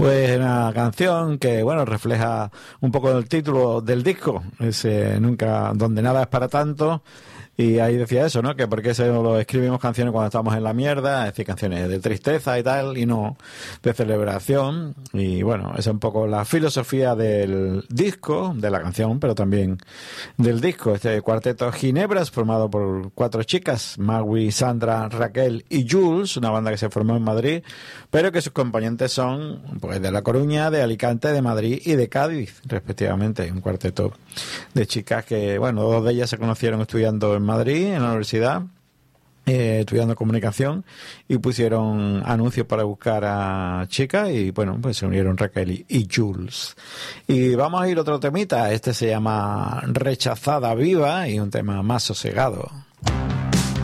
Pues una canción que, bueno, refleja un poco el título del disco, ese nunca, donde nada es para tanto. Y ahí decía eso, ¿no? Que por qué lo escribimos canciones cuando estamos en la mierda, es decir, canciones de tristeza y tal, y no de celebración. Y bueno, esa es un poco la filosofía del disco, de la canción, pero también del disco. Este cuarteto Ginebras, formado por 4 chicas, Magui, Sandra, Raquel y Jules, una banda que se formó en Madrid, pero que sus componentes son pues de La Coruña, de Alicante, de Madrid y de Cádiz, respectivamente. Un cuarteto de chicas que, bueno, 2 de ellas se conocieron estudiando en Madrid, en la universidad, estudiando comunicación, y pusieron anuncios para buscar a chicas y bueno, pues se unieron Raquel y Jules. Y vamos a ir otro temita, este se llama Rechazada Viva y un tema más sosegado.